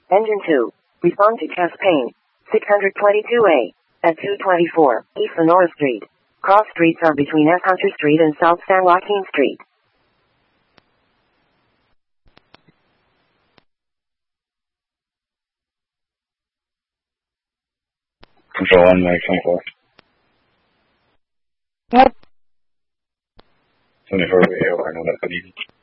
Engine 2. Respond to chest pain. 622A. At 224 East Sonora Street. Cross streets are between S. Hunter Street and South San Joaquin Street. Control 1, Mike 24. What? 24 over here, over, no, that's what